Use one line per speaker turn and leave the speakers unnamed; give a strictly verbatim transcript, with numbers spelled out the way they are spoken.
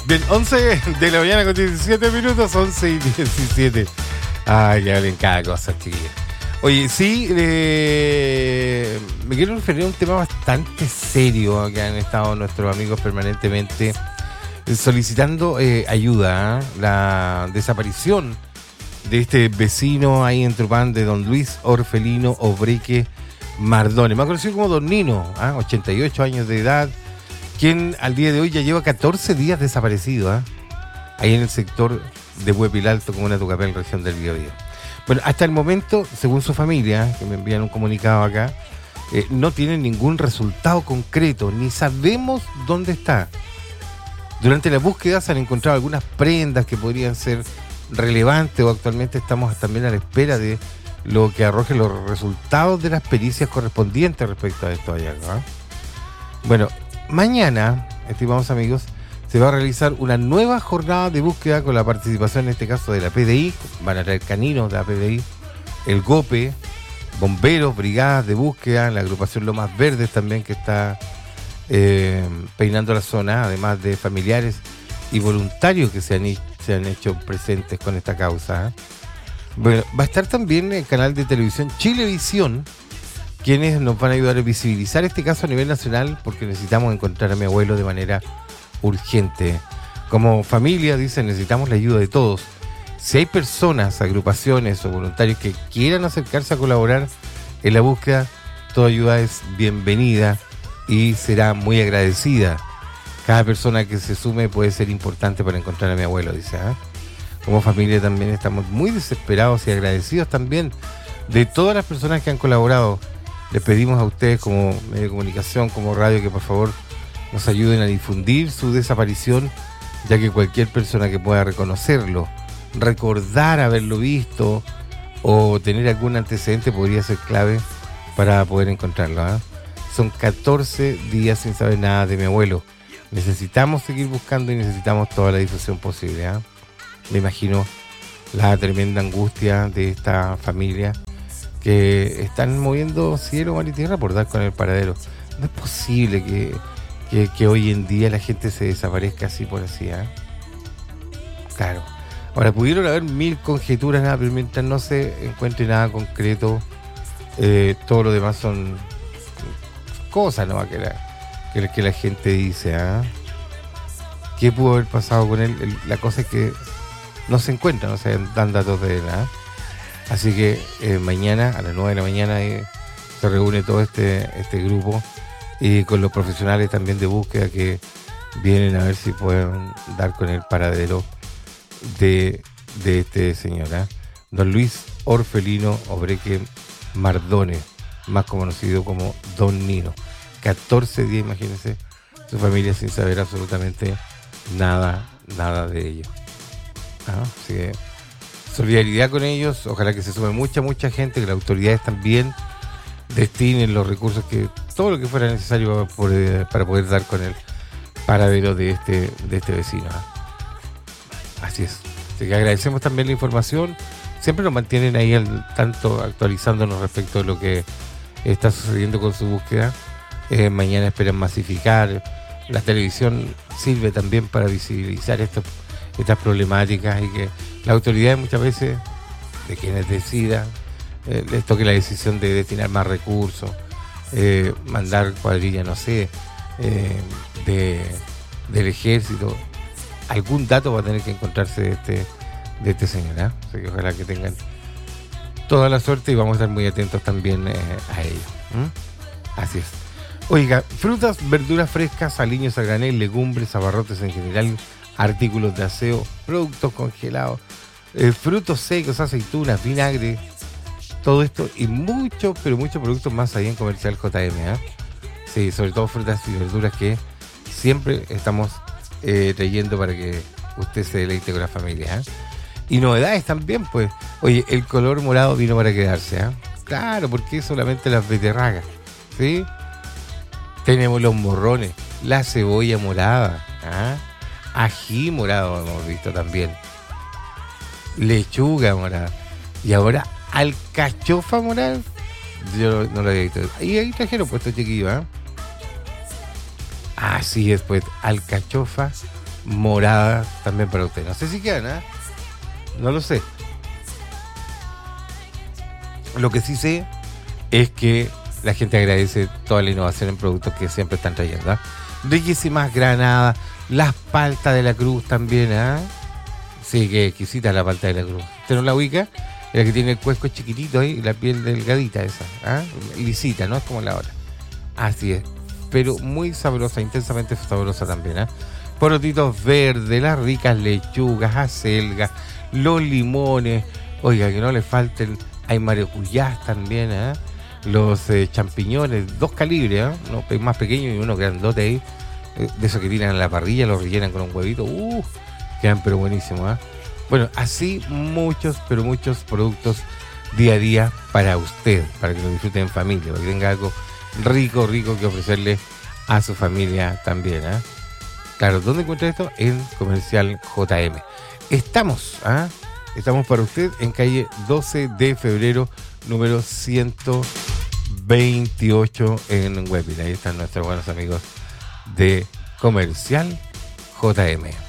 Bien, once de la mañana con diecisiete minutos, once y diecisiete. Ay, ya hablen cada cosa, chiquillos. Oye, sí, eh, me quiero referir a un tema bastante serio que han estado nuestros amigos permanentemente solicitando eh, ayuda. ¿eh? La desaparición de este vecino ahí en Trupán de don Luis Orfelino Obreque Mardones, más conocido como don Nino, ¿eh? ochenta y ocho años de edad, quien al día de hoy ya lleva catorce días desaparecido, ¿eh? ahí en el sector de Huepilalto, comuna de Tucapel, región del Biobío. Bueno, hasta el momento, según su familia, que me envían un comunicado acá, eh, no tienen ningún resultado concreto, ni sabemos dónde está. Durante la búsqueda se han encontrado algunas prendas que podrían ser relevantes, o actualmente estamos también a la espera de lo que arrojen los resultados de las pericias correspondientes respecto a esto allá, ¿no? Bueno, mañana, estimados amigos, se va a realizar una nueva jornada de búsqueda con la participación, en este caso, de la P D I, van a traer caninos de la P D I, el GOPE, bomberos, brigadas de búsqueda, la agrupación Lomas Verdes también, que está eh, peinando la zona, además de familiares y voluntarios que se han, se han hecho presentes con esta causa. ¿eh? Bueno, va a estar también el canal de televisión Chilevisión, quienes nos van a ayudar a visibilizar este caso a nivel nacional, porque necesitamos encontrar a mi abuelo de manera urgente. Como familia, dicen, necesitamos la ayuda de todos. Si hay personas, agrupaciones o voluntarios que quieran acercarse a colaborar en la búsqueda, toda ayuda es bienvenida y será muy agradecida. Cada persona que se sume puede ser importante para encontrar a mi abuelo, dice. ¿eh? Como familia también estamos muy desesperados y agradecidos también de todas las personas que han colaborado. Les pedimos a ustedes, como medio de comunicación, como radio, que por favor nos ayuden a difundir su desaparición, ya que cualquier persona que pueda reconocerlo, recordar haberlo visto o tener algún antecedente podría ser clave para poder encontrarlo. ¿eh? Son catorce días sin saber nada de mi abuelo. Necesitamos seguir buscando y necesitamos toda la difusión posible. ¿eh? Me imagino la tremenda angustia de esta familia que están moviendo cielo, mar y tierra por dar con el paradero. No es posible que Que, que hoy en día la gente se desaparezca así por así, ¿eh? Claro. Ahora, pudieron haber mil conjeturas, nada, pero mientras no se encuentre nada concreto, eh, todo lo demás son cosas, ¿no? Que la, que, que la gente dice, ¿eh? ¿Qué pudo haber pasado con él? El, la cosa es que no se encuentran, no se dan datos de él, ¿eh? Así que eh, mañana, a las nueve de la mañana, eh, se reúne todo este, este grupo, y con los profesionales también de búsqueda que vienen a ver si pueden dar con el paradero de, de este señor, ¿eh? don Luis Orfelino Obreque Mardones, más conocido como don Nino. catorce días, imagínense, su familia sin saber absolutamente nada, nada de ellos. ¿Ah? Así que solidaridad con ellos, ojalá que se sume mucha, mucha gente, que las autoridades también destinen los recursos, que todo lo que fuera necesario para poder, para poder dar con el paradero de este, de este vecino. Así es. Así que agradecemos también la información. Siempre nos mantienen ahí al tanto, actualizándonos respecto de lo que está sucediendo con su búsqueda. Eh, mañana esperan masificar. La televisión sirve también para visibilizar esto, estas problemáticas, y que las autoridades muchas veces, de quienes decidan, Eh, les toque la decisión de destinar más recursos, eh, mandar cuadrillas, no sé, eh, de, del ejército. Algún dato va a tener que encontrarse de este, de este señor, ¿eh? Así que ojalá que tengan toda la suerte y vamos a estar muy atentos también eh, a ello. ¿Mm? Así es. Oiga, frutas, verduras frescas, aliños a granel, legumbres, abarrotes en general, artículos de aseo, productos congelados, eh, frutos secos, aceitunas, vinagre, todo esto y mucho, pero muchos productos más ahí en Comercial J M. ¿eh? Sí, sobre todo frutas y verduras que siempre estamos eh, trayendo para que usted se deleite con la familia. ¿eh? Y novedades también, pues. Oye, el color morado vino para quedarse. ¿eh? Claro, porque solamente las beterragas. ¿Sí? Tenemos los morrones, la cebolla morada, ¿eh? ají morado hemos visto también, lechuga morada, y ahora alcachofa morada. Yo no lo había visto. Y ahí trajeron puesto chiquillo, ¿eh? Así es, pues, alcachofa morada también para usted. No sé si quedan, ¿eh? No lo sé. Lo que sí sé es que la gente agradece toda la innovación en productos que siempre están trayendo, ¿eh? Riquísimas granadas, las paltas de la Cruz también, ¿eh? Sí, que exquisita la palta de la Cruz. ¿Usted no la ubica? La que tiene el cuesco chiquitito ahí y la piel delgadita esa, ¿eh? Lisita, no es como la otra. Así es, pero muy sabrosa, intensamente sabrosa también, ¿eh? Porotitos verdes, las ricas lechugas, acelgas, los limones, oiga, que no le falten, hay maracuyás también, ¿eh? Los eh, champiñones, dos calibres, ¿eh? Uno más pequeño y uno grandote ahí, eh, de esos que tiran a la parrilla, los rellenan con un huevito, uh, quedan pero buenísimos, ¿eh? Bueno, así muchos, pero muchos productos día a día para usted, para que lo disfruten en familia, para que tenga algo rico, rico que ofrecerle a su familia también, ¿eh? Claro, ¿dónde encuentra esto? En Comercial J M. Estamos, ¿ah? ¿eh? Estamos para usted en calle doce de febrero, número ciento veintiocho en Huépila. Ahí están nuestros buenos amigos de Comercial J M.